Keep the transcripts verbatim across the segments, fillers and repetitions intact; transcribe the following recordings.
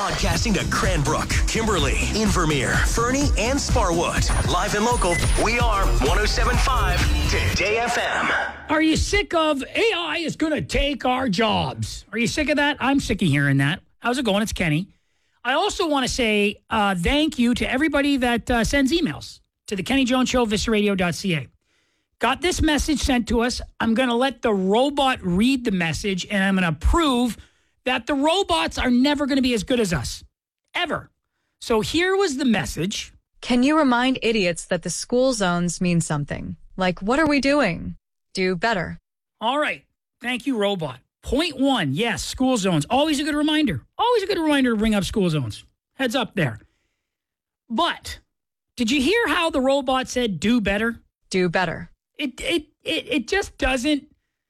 Broadcasting to Cranbrook, Kimberly, Invermere, Fernie, and Sparwood. Live and local, we are one oh seven point five Today F M. Are you sick of A I is going to take our jobs? Are you sick of that? I'm sick of hearing that. How's it going? It's Kenny. I also want to say uh, thank you to everybody that uh, sends emails to the Kenny Jones Show, vista radio dot c a. Got this message sent to us. I'm going to let the robot read the message, and I'm going to prove that the robots are never going to be as good as us. Ever. So here was the message. Can you remind idiots that the school zones mean something? Like, what are we doing? Do better. All right. Thank you, robot. Point one, yes, school zones. Always a good reminder. Always a good reminder to bring up school zones. Heads up there. But did you hear how the robot said do better? Do better. It it it, it just doesn't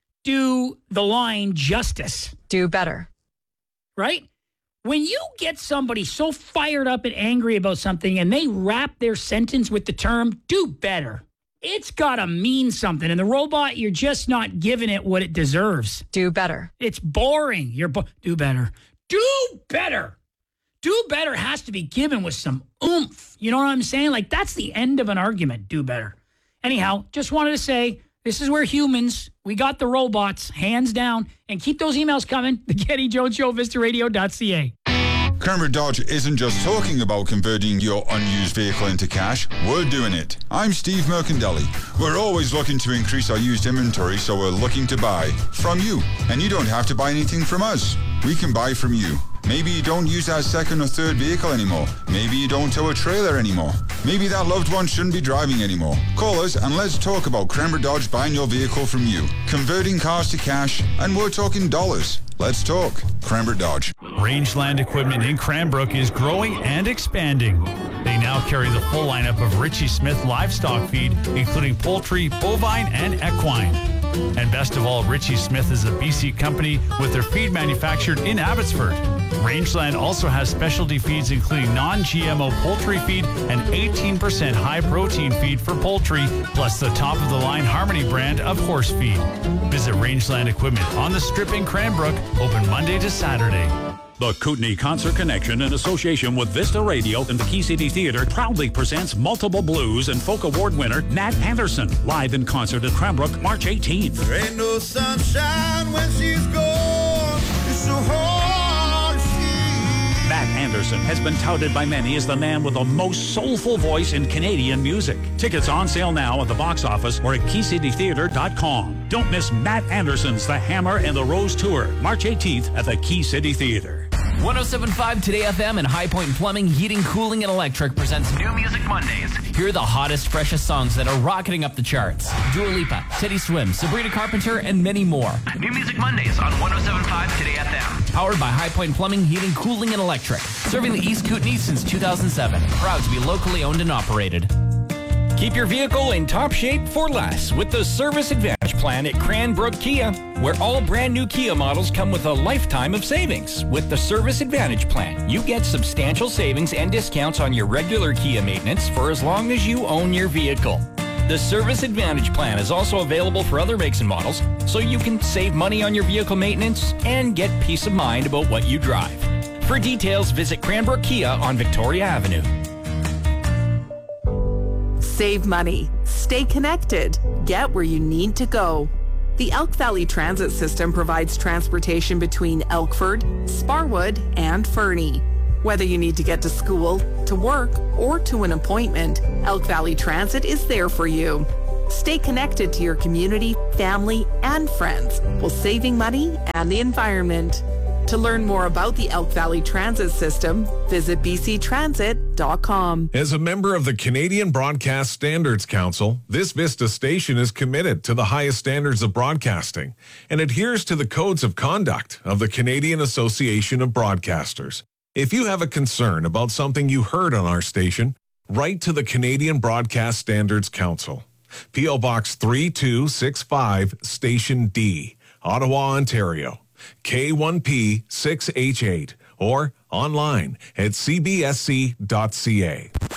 do the line justice. Do better. Right? When you get somebody so fired up and angry about something and they wrap their sentence with the term do better, it's got to mean something. And the robot, you're just not giving it what it deserves. Do better. It's boring. You're bo- do better. Do better. Do better has to be given with some oomph. You know what I'm saying? Like, that's the end of an argument. Do better. Anyhow, just wanted to say, this is where humans, we got the robots, hands down. And keep those emails coming. The Kenny Jones Show, vista radio dot c a. Cranbrook Dodge isn't just talking about converting your unused vehicle into cash, we're doing it. I'm Steve Mercandelli. We're always looking to increase our used inventory, so we're looking to buy from you. And you don't have to buy anything from us. We can buy from you. Maybe you don't use that second or third vehicle anymore. Maybe you don't tow a trailer anymore. Maybe that loved one shouldn't be driving anymore. Call us and let's talk about Cranbrook Dodge buying your vehicle from you. Converting cars to cash, and we're talking dollars. Let's talk. Cranbrook Dodge. Rangeland Equipment in Cranbrook is growing and expanding. They now carry the full lineup of Richie Smith livestock feed, including poultry, bovine, and equine. And best of all, Richie Smith is a B C company with their feed manufactured in Abbotsford. Rangeland also has specialty feeds including non-G M O poultry feed and eighteen percent high-protein feed for poultry, plus the top-of-the-line Harmony brand of horse feed. Visit Rangeland Equipment on the Strip in Cranbrook, open Monday to Saturday. The Kootenai Concert Connection, in association with Vista Radio and the Key City Theatre, proudly presents multiple blues and folk award winner Nat Anderson, live in concert at Cranbrook, March eighteenth. There ain't no sunshine when she's gone. It's so hard to see. Nat Anderson has been touted by many as the man with the most soulful voice in Canadian music. Tickets on sale now at the box office or at key city theatre dot com. Don't miss Nat Anderson's The Hammer and the Rose Tour, March eighteenth at the Key City Theatre. one oh seven point five Today F M and High Point Plumbing, Heating, Cooling, and Electric presents New Music Mondays. Here are the hottest, freshest songs that are rocketing up the charts. Dua Lipa, Teddy Swim, Sabrina Carpenter, and many more. New Music Mondays on one oh seven point five Today F M. Powered by High Point Plumbing, Heating, Cooling, and Electric. Serving the East Kootenai since two thousand seven. Proud to be locally owned and operated. Keep your vehicle in top shape for less with the Service Advantage Plan at Cranbrook Kia, where all brand new Kia models come with a lifetime of savings. With the Service Advantage Plan, you get substantial savings and discounts on your regular Kia maintenance for as long as you own your vehicle. The Service Advantage Plan is also available for other makes and models, so you can save money on your vehicle maintenance and get peace of mind about what you drive. For details, visit Cranbrook Kia on Victoria Avenue. Save money, stay connected, get where you need to go. The Elk Valley Transit System provides transportation between Elkford, Sparwood, and Fernie. Whether you need to get to school, to work, or to an appointment, Elk Valley Transit is there for you. Stay connected to your community, family, and friends while saving money and the environment. To learn more about the Elk Valley Transit System, visit b c transit dot com. As a member of the Canadian Broadcast Standards Council, this Vista station is committed to the highest standards of broadcasting and adheres to the codes of conduct of the Canadian Association of Broadcasters. If you have a concern about something you heard on our station, write to the Canadian Broadcast Standards Council. P O Box three two six five, Station D, Ottawa, Ontario. K one P six H eight or online at c b s c dot c a.